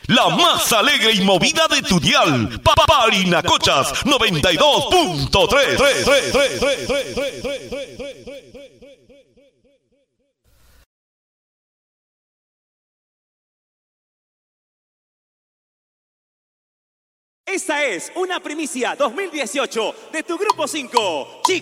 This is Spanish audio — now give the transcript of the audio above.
La más alegre y movida de tu dial. Parinacochas 92.3. Esta es una primicia 2018 de tu Grupo 5.